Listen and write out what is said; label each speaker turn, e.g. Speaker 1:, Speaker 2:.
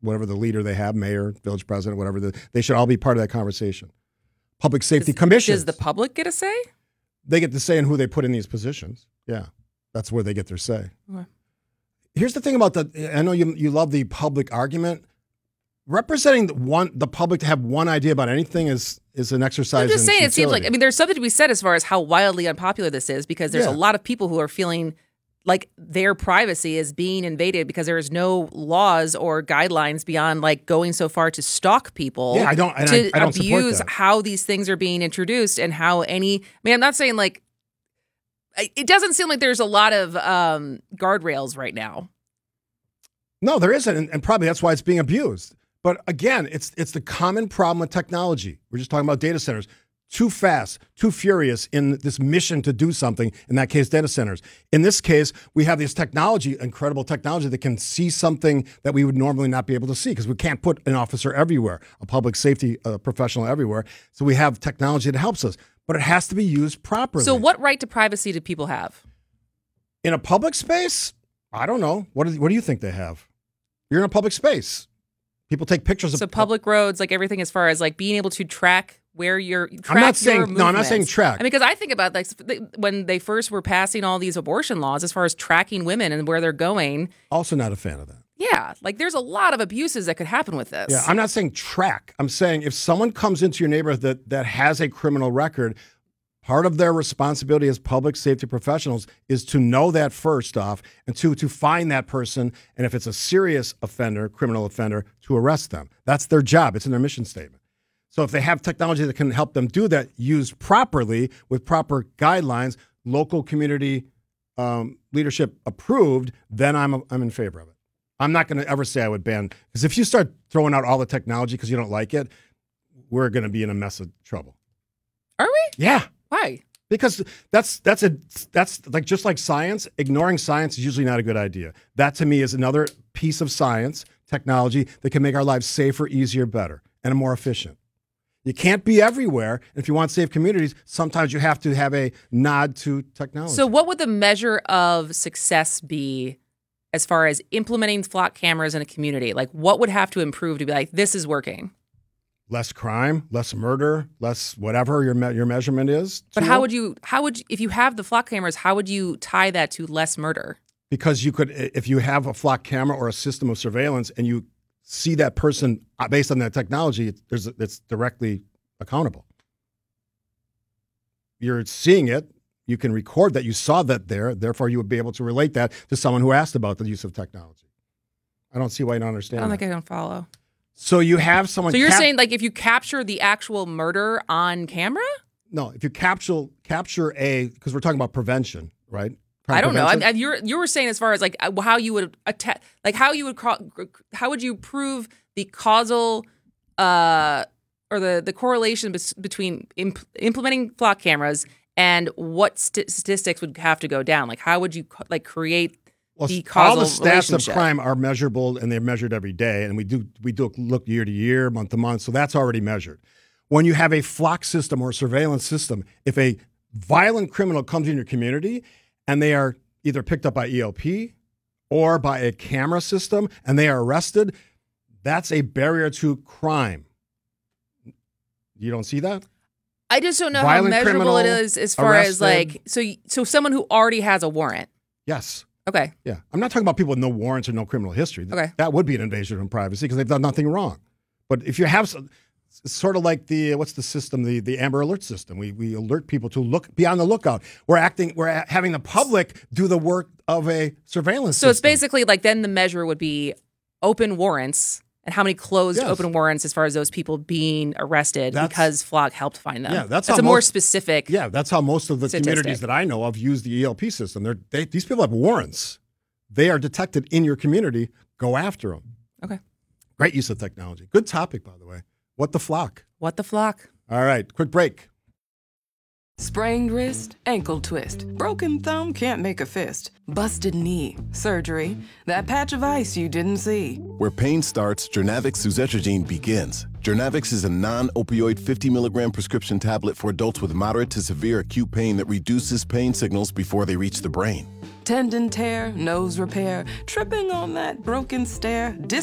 Speaker 1: whatever the leader they have, mayor, village president, whatever, they should all be part of that conversation. Public safety commissions.
Speaker 2: Does the public get a say?
Speaker 1: They get to say in who they put in these positions. Yeah, that's where they get their say.
Speaker 2: Okay.
Speaker 1: Here's the thing about I know you love the public argument. Representing the public to have one idea about anything is an exercise.
Speaker 2: I'm just saying,
Speaker 1: in
Speaker 2: it seems
Speaker 1: futility.
Speaker 2: like, there's something to be said as far as how wildly unpopular this is, because there's a lot of people who are feeling like their privacy is being invaded because there is no laws or guidelines beyond like going so far to stalk people.
Speaker 1: Yeah, I don't
Speaker 2: abuse
Speaker 1: support that.
Speaker 2: how these things are being introduced and how I'm not saying like, it doesn't seem like there's a lot of guardrails right now.
Speaker 1: No, there isn't, and probably that's why it's being abused. But again, it's the common problem with technology. We're just talking about data centers. Too fast, too furious in this mission to do something, in that case, data centers. In this case, we have this technology, incredible technology that can see something that we would normally not be able to see because we can't put an officer everywhere, a public safety professional everywhere. So we have technology that helps us, but it has to be used properly.
Speaker 2: So what right to privacy do people have?
Speaker 1: In a public space? I don't know. What do you think they have? You're in a public space. People take pictures of...
Speaker 2: So public roads, like everything as far as like being able to track where you're...
Speaker 1: I'm not saying track.
Speaker 2: Because I think about like when they first were passing all these abortion laws as far as tracking women and where they're going.
Speaker 1: Also not a fan of that.
Speaker 2: Yeah, like there's a lot of abuses that could happen with this.
Speaker 1: Yeah, I'm not saying track. I'm saying if someone comes into your neighborhood that has a criminal record, part of their responsibility as public safety professionals is to know that first off, and to find that person, and if it's a serious offender, criminal offender, to arrest them. That's their job. It's in their mission statement. So if they have technology that can help them do that, used properly with proper guidelines, local community leadership approved, then I'm in favor of it. I'm not going to ever say I would ban, because if you start throwing out all the technology because you don't like it, we're going to be in a mess of trouble.
Speaker 2: Are we?
Speaker 1: Yeah.
Speaker 2: Why?
Speaker 1: Because that's like, just like science, ignoring science is usually not a good idea. That to me is another piece of science, technology that can make our lives safer, easier, better, and more efficient. You can't be everywhere. And if you want safe communities, sometimes you have to have a nod to technology.
Speaker 2: So what would the measure of success be as far as implementing flock cameras in a community? Like what would have to improve to be like, this is working?
Speaker 1: Less crime, less murder, less whatever your measurement is.
Speaker 2: But how would you, if you have the flock cameras, how would you tie that to less murder?
Speaker 1: Because you could, if you have a flock camera or a system of surveillance and you see that person based on that technology, it's directly accountable. You're seeing it. You can record that you saw that there. Therefore, you would be able to relate that to someone who asked about the use of technology. I don't see why you don't understand.
Speaker 2: I don't think I can follow.
Speaker 1: So you have someone.
Speaker 2: So you're saying like if you capture the actual murder on camera? No,
Speaker 1: if you capture because we're talking about prevention, right?
Speaker 2: I don't know. You were saying as far as like how you would attack, like how would you prove the causal or the correlation between implementing flock cameras and what statistics would have to go down? Like how would you like create the causal
Speaker 1: all the stats
Speaker 2: relationship?
Speaker 1: of crime are measurable and they're measured every day, and we do look year to year, month to month, so that's already measured. When you have a flock system or a surveillance system, if a violent criminal comes in your community and they are either picked up by ELP or by a camera system and they are arrested, that's a barrier to crime. You don't see that?
Speaker 2: I just don't know
Speaker 1: Violent
Speaker 2: how measurable
Speaker 1: criminal,
Speaker 2: it is as far as
Speaker 1: arrested.
Speaker 2: like, so someone who already has a warrant.
Speaker 1: Yes.
Speaker 2: Okay.
Speaker 1: Yeah. I'm not talking about people with no warrants or no criminal history.
Speaker 2: Okay.
Speaker 1: That would be an invasion of privacy because they've done nothing wrong. But if you have, it's sort of like what's the system, the Amber Alert system. We alert people to be on the lookout. We're having the public do the work of a surveillance system.
Speaker 2: So it's basically like then the measure would be open warrants and how many closed open warrants as far as those people being arrested because Flock helped find them.
Speaker 1: Yeah, that's
Speaker 2: a more specific.
Speaker 1: Yeah, that's how most of the
Speaker 2: statistic.
Speaker 1: communities that I know of use the ELP system. These people have warrants. They are detected in your community. Go after them.
Speaker 2: Okay.
Speaker 1: Great use of technology. Good topic, by the way. What the flock?
Speaker 2: What the flock?
Speaker 1: All right, quick break.
Speaker 3: Sprained wrist, ankle twist, broken thumb, can't make a fist, busted knee, surgery, that patch of ice you didn't see.
Speaker 4: Where pain starts, Journavx suzetrigine begins. Journavx is a non-opioid 50 milligram prescription tablet for adults with moderate to severe acute pain that reduces pain signals before they reach the brain.
Speaker 3: Tendon tear, nose repair, tripping on that broken stair,